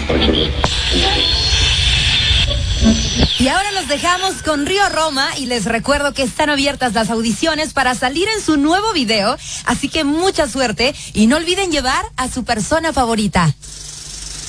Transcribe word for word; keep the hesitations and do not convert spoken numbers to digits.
Y ahora los dejamos con Río Roma y les recuerdo que están abiertas las audiciones para salir en su nuevo video, así que mucha suerte y no olviden llevar a su persona favorita.